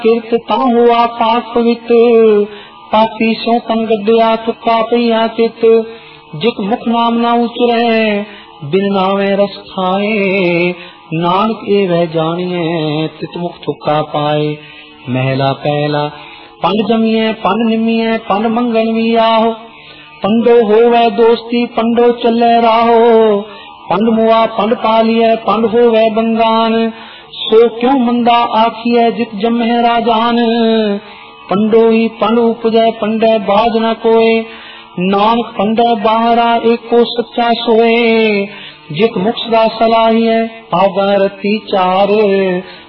किरत ता हुआ पाक पवित्र, पापी सो तन गड्या तुक्का पैया चित। जिक मुख नाम ना उचरे, बिन नावे रस खाए, नानक ए वह जानिए तित मुख तुक्का पाए। महला पहला। पंड जमिए पंड निमिए पंड मंगन भी आहो, पंडो होवे दोस्ती पंडो चले राहो। पंड मुआ पंड पालिए पंड होवे बंगान, सो क्यों मंदा आखिए जित जमे राजान। पंडो ही पंड उपजै पंडे बाज न कोय, नानक पंडे बाहरा एको सच्चा सोए। जित मुख सदा सलाहिए आगा रती चार,